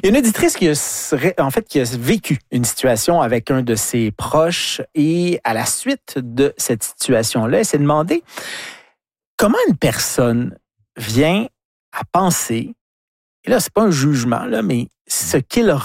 Il y a une auditrice qui a vécu une situation avec un de ses proches et à la suite de cette situation-là, elle s'est demandé comment une personne vient à penser, et là, c'est pas un jugement, là, mais ce qu'il